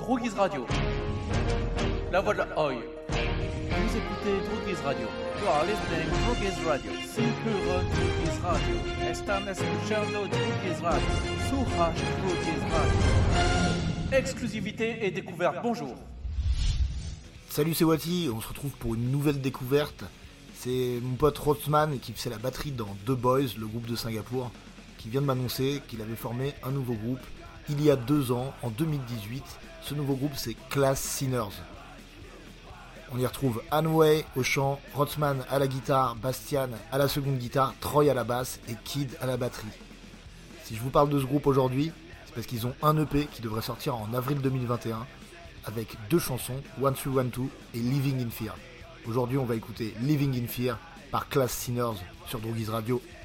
Droogies Radio. La voix de la Oi. Vous écoutez Droogies Radio. You are listening to Droogies Radio. Sin pure Droogies Radio. Están escuchando Droogies Radio. Surra Droogies Radio. Exclusivité et découverte, bonjour. Salut, c'est Wati, on se retrouve pour une nouvelle découverte. C'est mon pote Rotsman qui faisait la batterie dans The Boys, le groupe de Singapour, qui vient de m'annoncer qu'il avait formé un nouveau groupe il y a 2 ans, en 2018. Ce nouveau groupe, c'est Class Sinners. On y retrouve Hanway au chant, Rotsman à la guitare, Bastian à la seconde guitare, Troy à la basse et Kid à la batterie. Si je vous parle de ce groupe aujourd'hui, c'est parce qu'ils ont un EP qui devrait sortir en avril 2021 avec 2 chansons, 1312 et Living in Fear. Aujourd'hui, on va écouter Living in Fear par Class Sinners sur Droogies Radio.